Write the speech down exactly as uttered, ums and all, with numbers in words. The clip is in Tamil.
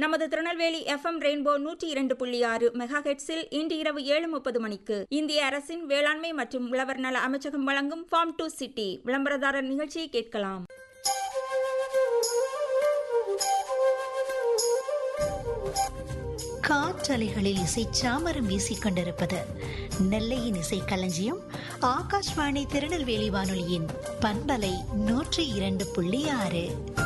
நமது திருநெல்வேலி எஃப் எம் ரெயின்போ நூற்றி இரண்டு புள்ளி ஆறு மெகா ஹெட்ஸில் இன்று இரவு ஏழு முப்பது மணிக்கு இந்திய அரசின் வேளாண்மை மற்றும் உழவர் நல அமைச்சகம் வழங்கும் ஃபார்ம் டு சிட்டி விளம்பரதாரர் நிகழ்ச்சியை கேட்கலாம். காற்றலைகளில் இசை சாமரம் வீசிக் கொண்டிருப்பது நெல்லையின் இசை களஞ்சியம் ஆகாஷ்வாணி திருநெல்வேலி வானொலியின் பண்பலை நூற்றி இரண்டு புள்ளி ஆறு.